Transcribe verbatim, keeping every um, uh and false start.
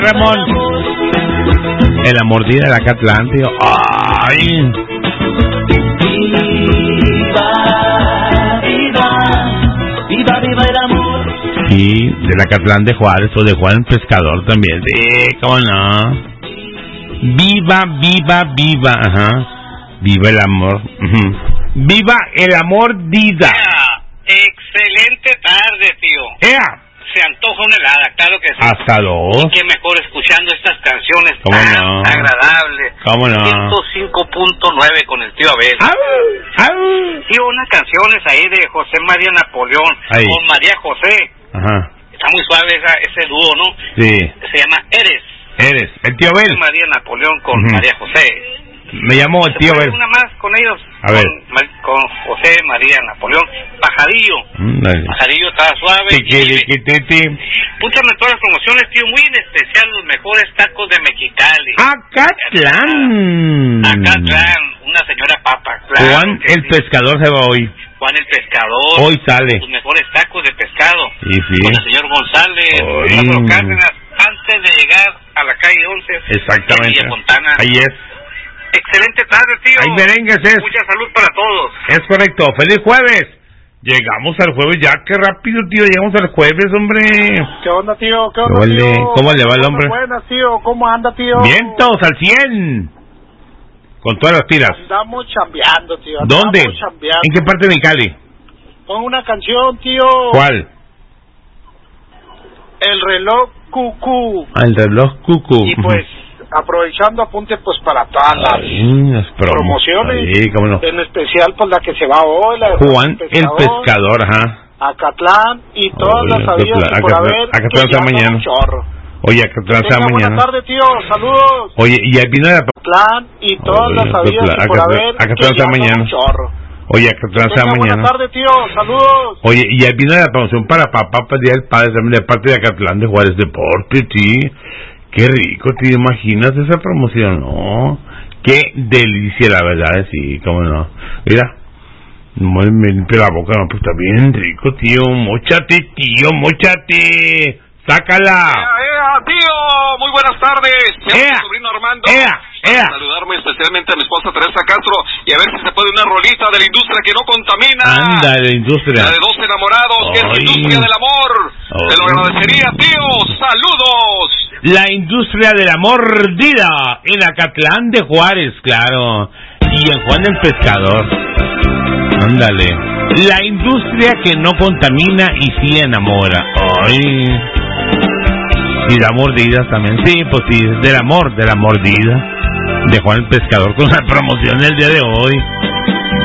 Ramón. En la mordida de la Catlán, tío. Ay. Viva, viva, viva, viva el amor. Sí, de la Catlán de Juárez o de Juan el Pescador también. Sí, cómo no. Viva, viva, viva. Ajá. Viva el amor. Uh-huh. Viva el amor, Dida. Excelente tarde, tío. ¡Ea! Se antoja una helada, claro que sí. Hasta dos. Y qué mejor escuchando estas canciones ¿Cómo tan no? agradables. ¿Cómo no? ciento cinco punto nueve con el tío Abel. ¡Au! ¡Au! Tío, unas canciones ahí de José María Napoleón Ahí. con María José. Ajá. Está muy suave esa, ese dúo, ¿no? Sí. Se llama Eres. Eres. El tío Abel. José María Napoleón con Uh-huh. María José. Me llamó el tío Abel. Una más con ellos. A ver. Con, con José María Napoleón. Pajarillo. Mm, Pajarillo estaba suave. Tiquiriquititi. Púntame todas las promociones, tío. Muy en especial los mejores tacos de Mexicali. Acatlán. Acatlán. Una señora papa. Claro Juan que el sí. Pescador se va hoy. Juan el Pescador. Hoy sale. Los mejores tacos de pescado. Y sí. Con el señor González. Hoy. Lázaro Cárdenas. Antes de llegar a la calle once. Exactamente. En Villa Fontana. Ahí es. Excelente tarde, tío. Ahí merengues es. Mucha salud para todos. Es correcto. Feliz jueves. Llegamos al jueves ya. Qué rápido, tío. Llegamos al jueves, hombre. ¿Qué onda, tío? ¿Qué onda, ¿Cómo le- tío? cómo le va el hombre? Buenas, tío. ¿Cómo anda, tío? Vientos al cien. Con todas las tiras. Andamos chambeando, tío. Andamos ¿Dónde? chambeando. ¿En qué parte de Mexicali? Pon una canción, tío. ¿Cuál? El reloj cucú. El reloj cucú. Y pues, aprovechando, apunte pues para todas las Ay, las promos. promociones. Sí, cómo no. En especial, pues la que se va hoy, la de Juan el Pescador, ajá. Acatlán y todas Oye, las habidas Acatlán, y por Acatlán, haber. Acatlán que está ya mañana. son un chorro. Oye, Acatlán Tenga sea buena mañana. tarde, tío. Saludos. Oye, y ahí vino la... Acatlán y todas Oye, las habidas Acatlán, y por Acatlán, haber. Acatlán que está ya son mañana. un chorro. Oye, Acatlán sea Tenga buena mañana. tarde, tío. Saludos. Oye, y ahí vino la promoción para papá, para el Día del Padre, también de parte de Acatlán de Juárez Deporte, sí. Qué rico, ¿te imaginas esa promoción? No. Qué delicia, la verdad, sí, cómo no. Mira, muy me limpio la boca, no, pues está bien rico, tío. Móchate, tío, móchate. Sácala. ¡Ea, ea, tío! Muy buenas tardes. Mi ¡Ea! sobrino Armando. ¡Ea, ea! Saludarme especialmente a mi esposa Teresa Castro y a ver si se puede una rolita de la industria que no contamina. Anda, la industria. La de dos enamorados, que es la Ay. industria del amor. Ay. Te lo agradecería, tío. ¡Saludos! La industria de la mordida en Acatlán de Juárez, claro. Y en Juan el Pescador. Ándale. La industria que no contamina y sí enamora. Ay. Y la mordida también. Sí, pues sí, del amor, de la mordida. De Juan el Pescador con la promoción del día de hoy.